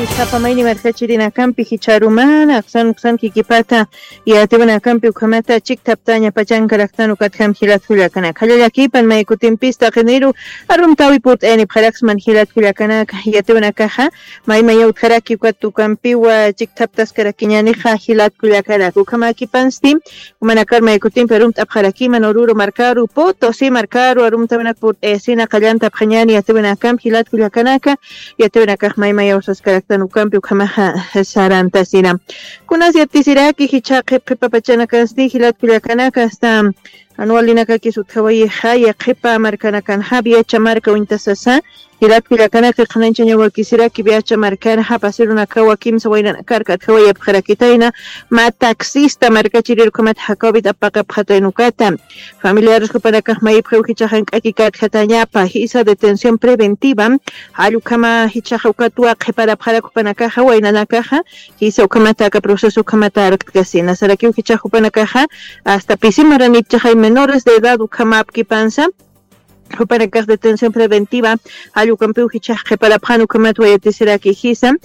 Tapamayni markachirina kampi hicharumana aksan kikipata yatibana kampi ukamata chiktaptaña pachanka raktanu katkam hilat hulakana kallalakipan maykutimpista qiniru arumtawi put eni pharaxman hilat hulakana yatibana kaha maymayaw tharaki kwatu kampiwa chiktaptas karakiñaniqa hilat hulakana ukamakipansti umanakar maykutin perumt abharakiman oruro markaru Potosí markaru arumtabana put sina qallanta phanyani yatibana kam hilat hulakanaka yatibana kah maymayaw karaktan ukampi ukamaha sarantasina kunas yatisiraki hichaqi qipapachana kasni hilat kulakanaka hasta anualinaka kisuthawayi haya qipa markanakan habia chamarka wintasasa hilat kulakanaka qananchaña wakisiraki biacha markana hapasiruna kawa kimsa waynana karkat hawaya pharakitaina ma taxista markachirirkumat hakobit apaqa phatainkata familiares kupanaka mayphu hichahan kakikat khatañapa hisa detención preventiva alukama hichahukatwa qipara pharakupanaka hawaynanaka hisa ukamata ka proceso kamata arkasina saraki hichahupanaka hasta pisimaranit chahay menores de edad ukamapki pansa para detención preventiva alukampiu hichah para phanu kamat wayatisiraki hisa